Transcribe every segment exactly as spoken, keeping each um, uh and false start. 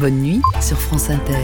bonne nuit sur France Inter.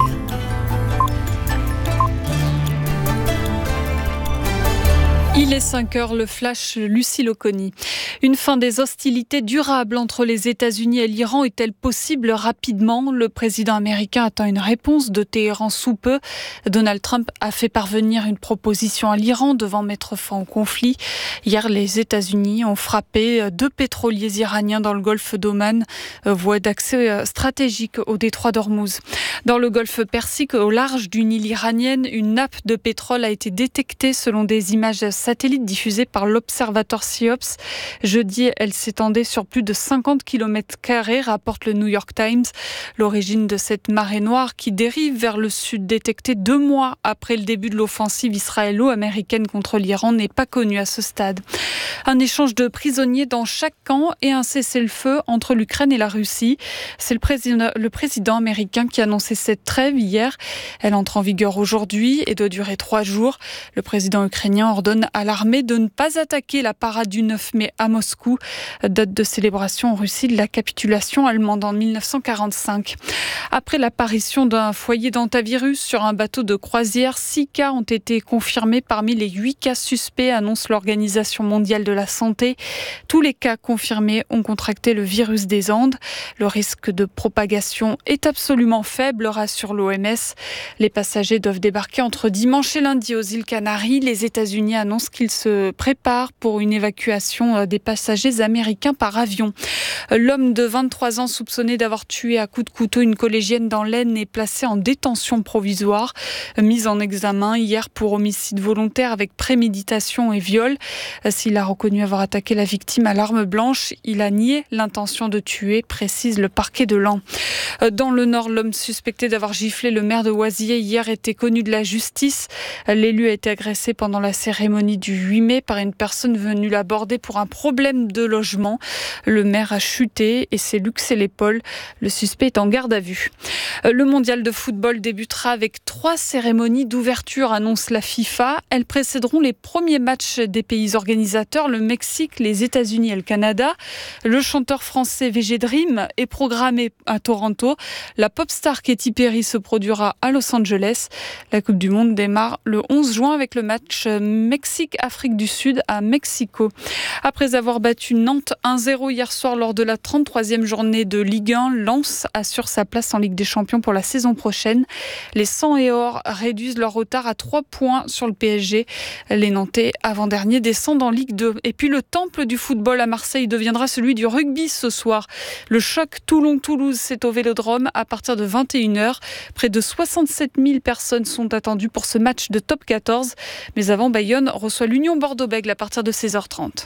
Il est cinq heures, le flash, Lucille Oconi. Une fin des hostilités durables entre les États-Unis et l'Iran est-elle possible rapidement ? Le président américain attend une réponse de Téhéran sous peu. Donald Trump a fait parvenir une proposition à l'Iran devant mettre fin au conflit. Hier, les États-Unis ont frappé deux pétroliers iraniens dans le golfe d'Oman, voie d'accès stratégique au détroit d'Ormuz. Dans le golfe Persique, au large d'une île iranienne, une nappe de pétrole a été détectée selon des images satellites diffusées par l'observatoire SIOPS. Jeudi, elle s'étendait sur plus de cinquante kilomètres carrés, rapporte le New York Times. L'origine de cette marée noire qui dérive vers le sud, détectée deux mois après le début de l'offensive israélo-américaine contre l'Iran, n'est pas connue à ce stade. Un échange de prisonniers dans chaque camp et un cessez-le-feu entre l'Ukraine et la Russie. C'est le président, le président américain qui a annoncé cette trêve hier. Elle entre en vigueur aujourd'hui et doit durer trois jours. Le président ukrainien ordonne à l'armée de ne pas attaquer la parade du neuf mai à Moscou, date de célébration en Russie de la capitulation allemande en mille neuf cent quarante-cinq. Après l'apparition d'un foyer d'hantavirus sur un bateau de croisière, six cas ont été confirmés parmi les huit cas suspects, annonce l'Organisation mondiale de la santé. Tous les cas confirmés ont contracté le virus des Andes. Le risque de propagation est absolument faible, rassure l'O M S. Les passagers doivent débarquer entre dimanche et lundi aux îles Canaries. Les États-Unis annoncent qu'ils se préparent pour une évacuation des passagers américains par avion. L'homme de vingt-trois ans soupçonné d'avoir tué à coups de couteau une collégienne dans l'Aisne est placé en détention provisoire, mis en examen hier pour homicide volontaire avec préméditation et viol. S'il a reconnu avoir attaqué la victime à l'arme blanche, il a nié l'intention de tuer, précise le parquet de Laon. Dans le Nord, l'homme suspecté d'avoir giflé le maire de Oisier hier était connu de la justice. L'élu a été agressé pendant la cérémonie du huit mai par une personne venue l'aborder pour un problème de logement. Le maire a chuté et s'est luxé l'épaule. Le suspect est en garde à vue. Le mondial de football débutera avec trois cérémonies d'ouverture, annonce la FIFA. Elles précéderont les premiers matchs des pays organisateurs, le Mexique, les États-Unis et le Canada. Le chanteur français V G Dream est programmé à Toronto. La pop star Katy Perry se produira à Los Angeles. La Coupe du Monde démarre le onze juin avec le match Mexique-Afrique du Sud à Mexico. Après avoir battu Nantes un zéro hier soir lors de la trente-troisième journée de Ligue un, Lens assure sa place en Ligue des Champions pour la saison prochaine. Les sang et or réduisent leur retard à trois points sur le P S G. Les Nantais, avant-derniers, descendent en Ligue deux. Et puis le temple du football à Marseille deviendra celui du rugby ce soir. Le choc Toulon-Toulouse, c'est au Vélodrome à partir de vingt et une heures. Près de soixante-sept mille personnes sont attendues pour ce match de top quatorze. Mais avant, Bayonne reçoit l'Union Bordeaux-Bègles à partir de seize heures trente.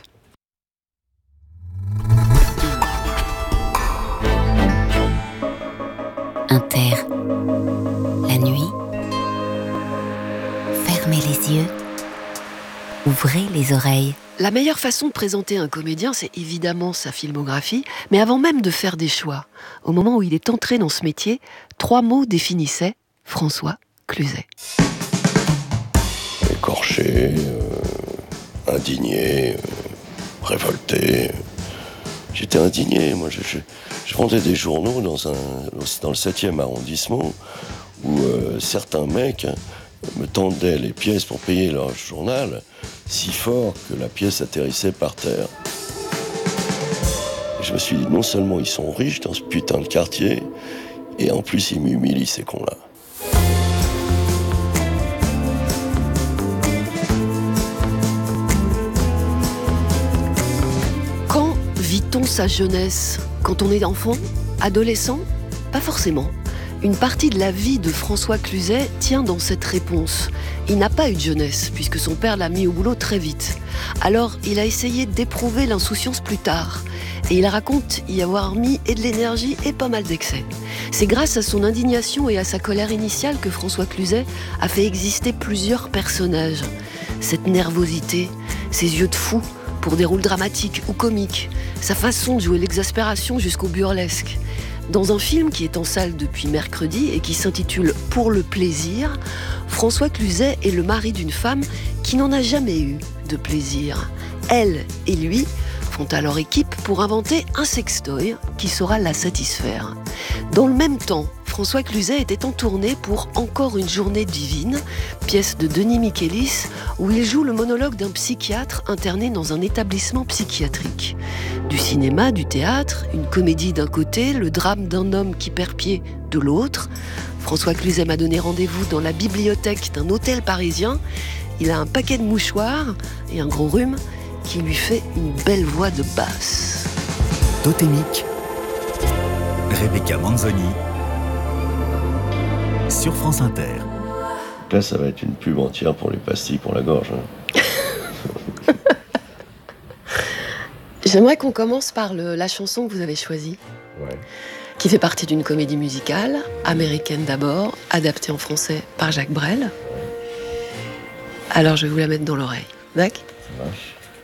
Inter, la nuit, fermez les yeux, ouvrez les oreilles. La meilleure façon de présenter un comédien, c'est évidemment sa filmographie, mais avant même de faire des choix, au moment où il est entré dans ce métier, trois mots définissaient François Cluzet. Écorché, euh, indigné, euh, révolté. J'étais indigné, moi je, je, je vendais des journaux dans, un, dans le septième arrondissement où euh, certains mecs me tendaient les pièces pour payer leur journal si fort que la pièce atterrissait par terre. Et je me suis dit, non seulement ils sont riches dans ce putain de quartier, et en plus ils m'humilient ces cons-là. Quand vit-on sa jeunesse ? Quand on est enfant ? Adolescent ? Pas forcément. Une partie de la vie de François Cluzet tient dans cette réponse. Il n'a pas eu de jeunesse, puisque son père l'a mis au boulot très vite. Alors, il a essayé d'éprouver l'insouciance plus tard. Et il raconte y avoir mis et de l'énergie et pas mal d'excès. C'est grâce à son indignation et à sa colère initiale que François Cluzet a fait exister plusieurs personnages. Cette nervosité, ses yeux de fou pour des rôles dramatiques ou comiques, sa façon de jouer l'exaspération jusqu'au burlesque. Dans un film qui est en salle depuis mercredi et qui s'intitule « Pour le plaisir », François Cluzet est le mari d'une femme qui n'en a jamais eu de plaisir. Elle et lui font alors équipe pour inventer un sextoy qui saura la satisfaire. Dans le même temps, François Cluzet était en tournée pour Encore une journée divine, pièce de Denis Michelis, où il joue le monologue d'un psychiatre interné dans un établissement psychiatrique. Du cinéma, du théâtre, une comédie d'un côté, le drame d'un homme qui perd pied de l'autre. François Cluzet m'a donné rendez-vous dans la bibliothèque d'un hôtel parisien. Il a un paquet de mouchoirs et un gros rhume qui lui fait une belle voix de basse. Totémique, Rebecca Manzoni, sur France Inter. Là, ça va être une pub entière pour les pastilles pour la gorge. Hein. J'aimerais qu'on commence par le, la chanson que vous avez choisie, Ouais. qui fait partie d'une comédie musicale, américaine d'abord, adaptée en français par Jacques Brel. Alors je vais vous la mettre dans l'oreille. D'accord ? Ça marche.